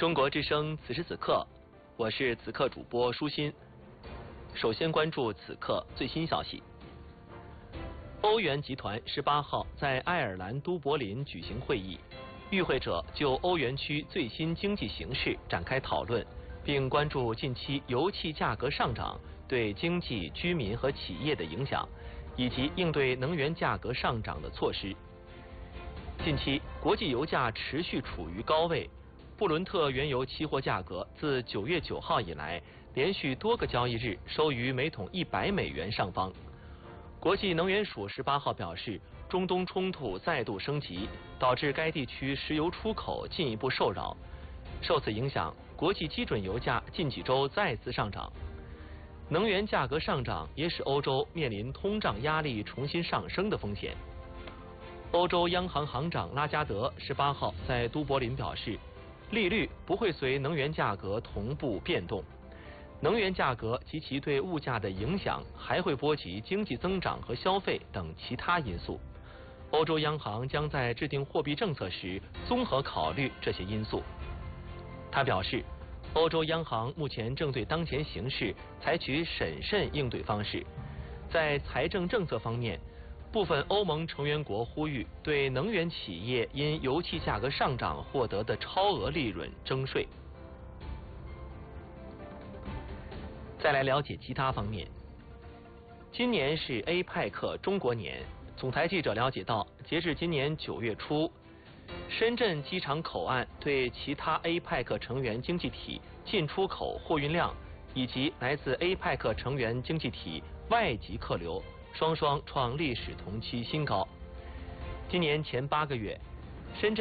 中国之声此时此刻，我是此刻主播舒心。首先关注此刻最新消息。欧元集团18号在爱尔兰都柏林举行会议，与会者就欧元区最新经济形势展开讨论，并关注近期油气价格上涨对经济、居民和企业的影响，以及应对能源价格上涨的措施。近期国际油价持续处于高位，布伦特原油期货价格自9月9号以来，连续多个交易日收于每桶100美元上方。国际能源署18号表示，中东冲突再度升级，导致该地区石油出口进一步受扰。受此影响，国际基准油价近几周再次上涨。能源价格上涨也使欧洲面临通胀压力重新上升的风险。欧洲央行行长拉加德18号在都柏林表示，利率不会随能源价格同步变动。能源价格及其对物价的影响还会波及经济增长和消费等其他因素。欧洲央行将在制定货币政策时综合考虑这些因素。他表示，欧洲央行目前正对当前形势采取审慎应对方式。在财政政策方面，部分欧盟成员国呼吁对能源企业因油气价格上涨获得的超额利润征税。再来了解其他方面。今年是 APEC 中国年，总台记者了解到，截至今年9月初，深圳机场口岸对其他 APEC 成员经济体进出口货运量以及来自 APEC 成员经济体外籍客流双双创历史同期新高。今年前8个月，深圳